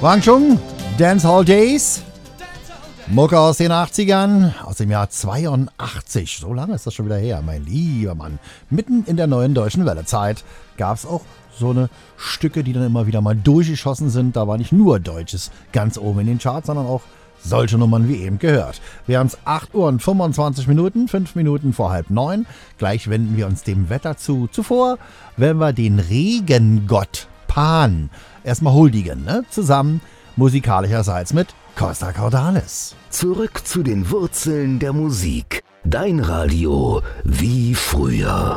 Wang Chung, Dancehall Days. Mucke aus den 80ern, aus dem Jahr 82. So lange ist das schon wieder her, mein lieber Mann. Mitten in der neuen deutschen Wellezeit gab es auch so eine Stücke, die dann immer wieder mal durchgeschossen sind. Da war nicht nur Deutsches ganz oben in den Charts, sondern auch solche Nummern wie eben gehört. Wir haben es 8 Uhr und 25 Minuten, 5 Minuten vor 8:30. Gleich wenden wir uns dem Wetter zu. Zuvor werden wir den Regengott Pan erstmal huldigen, ne? Zusammen musikalischerseits mit Costa Cordalis. Zurück zu den Wurzeln der Musik. Dein Radio wie früher.